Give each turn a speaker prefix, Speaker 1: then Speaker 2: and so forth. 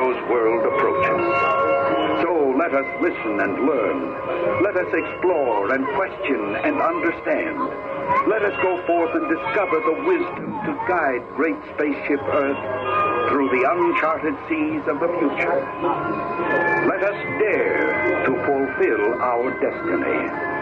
Speaker 1: tomorrow's world approaches. So let us listen and learn. Let us explore and question and understand. Let us go forth and discover the wisdom to guide great spaceship Earth through the uncharted seas of the future. Let us dare to fulfill our destiny.